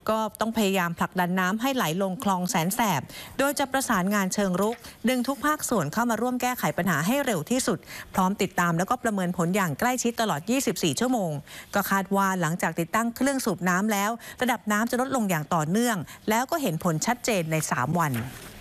ก็ต้องพยายามผลักดันน้ำให้ไหลลงคลองแสนแสบโดยจะประสานงานเชิงรุกดึงทุกภาคส่วนเข้ามาร่วมแก้ไขปัญหาให้เร็วที่สุดพร้อมติดตามแล้วก็ประเมินผลอย่างใกล้ชิดตลอด 24 ชั่วโมงก็คาดว่าหลังจากติดตั้งเครื่องสูบน้ำแล้วระดับน้ำจะลดลงอย่างต่อเนื่องแล้วก็เห็นผลชัดเจนใน 3 วัน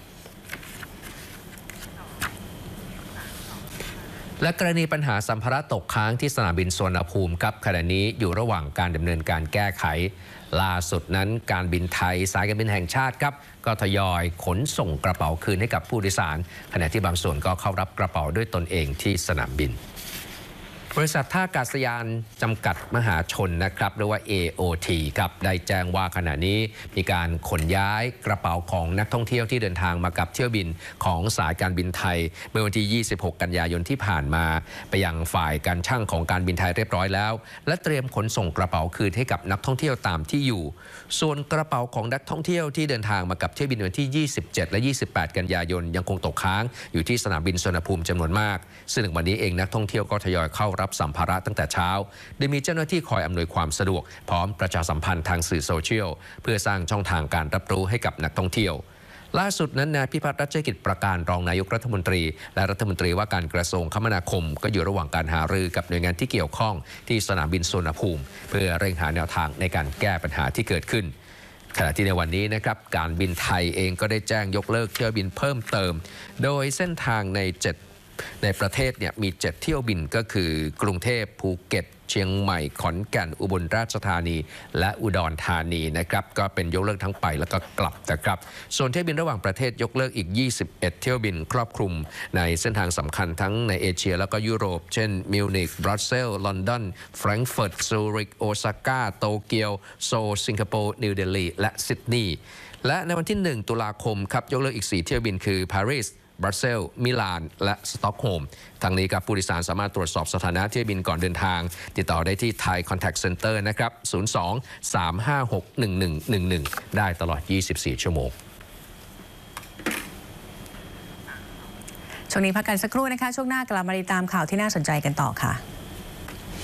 และกรณีปัญหาสัมภาระตกค้างที่สนามบินสุวรรณภูมิครับขณะนี้อยู่ระหว่างการดำเนินการแก้ไขล่าสุดนั้นการบินไทยสายการบินแห่งชาติครับก็ทยอยขนส่งกระเป๋าคืนให้กับผู้โดยสารขณะที่บางส่วนก็เข้ารับกระเป๋าด้วยตนเองที่สนามบินบริษัทท่าอากาศยานจำกัดมหาชนนะครับหรือว่า AOT ครับได้แจ้งว่าขณะนี้มีการขนย้ายกระเป๋าของนักท่องเที่ยวที่เดินทางมากับเที่ยวบินของสายการบินไทยเมื่อวันที่ 26 กันยายนที่ผ่านมาไปยังฝ่ายการช่างของการบินไทยเรียบร้อยแล้วและเตรียมขนส่งกระเป๋าคืนให้กับนักท่องเที่ยวตามที่อยู่ส่วนกระเป๋าของนักท่องเที่ยวที่เดินทางมากับเที่ยวบินวันที่ 27 และ 28 กันยายนยังคงตกค้างอยู่ที่สนามบินสุวรรณภูมิจำนวนมากซึ่งวันนี้เองนักท่องเที่ยวก็ทยอยเข้ารับสัมภาระตั้งแต่เช้าโดยมีเจ้าหน้าที่คอยอำนวยความสะดวกพร้อมประชาสัมพันธ์ทางสื่อโซเชียลเพื่อสร้างช่องทางการรับรู้ให้กับนักท่องเที่ยวล่าสุดนั้นนายพิพัฒน์รัชกิจประการรองนายกรัฐมนตรีและรัฐมนตรีว่าการกระทรวงคมนาคมก็อยู่ระหว่างการหารือกับหน่วยงานที่เกี่ยวข้องที่สนามบินสุวรรณภูมิเพื่อเร่งหาแนวทางในการแก้ปัญหาที่เกิดขึ้นขณะที่ในวันนี้นะครับการบินไทยเองก็ได้แจ้งยกเลิกเที่ยวบินเพิ่มเติมโดยเส้นทางในประเทศเนี่ยมี7เที่ยวบินก็คือกรุงเทพภูเก็ตเชียงใหม่ขอนแก่นอุบลราชธานีและอุดรธานีนะครับก็เป็นยกเลิกทั้งไปแล้วก็กลับนะครับส่วนเที่ยวบินระหว่างประเทศยกเลิกอีก21เที่ยวบินครอบคลุมในเส้นทางสำคัญทั้งในเอเชียแล้วก็ยุโรปเช่นมิวนิกบรัสเซลส์ลอนดอนแฟรงก์เฟิร์ตซูริกโอซาก้าโตเกียวโซลสิงคโปร์นิวเดลีและซิดนีย์และในวันที่1ตุลาคมครับยกเลิกอีก4เที่ยวบินคือปารีสบรัสเซลส์มิลานและสต็อกโฮล์มทางนี้ครับผู้โดยสารสามารถตรวจสอบสถานะเที่ยวบินก่อนเดินทางติดต่อได้ที่ Thai Contact Center นะครับ 02-356-1111 ได้ตลอด 24 ชั่วโมงช่วงนี้พักกันสักครู่นะคะช่วงหน้ากลับมาติดตามข่าวที่น่าสนใจกันต่อค่ะ